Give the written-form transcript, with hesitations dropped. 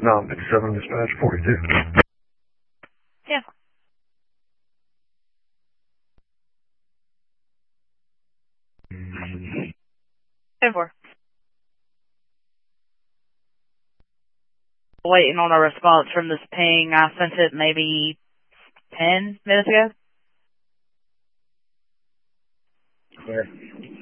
957 dispatch 42. Yeah. 10-4. Waiting on a response from this ping. I sent it maybe 10 minutes ago. Clear.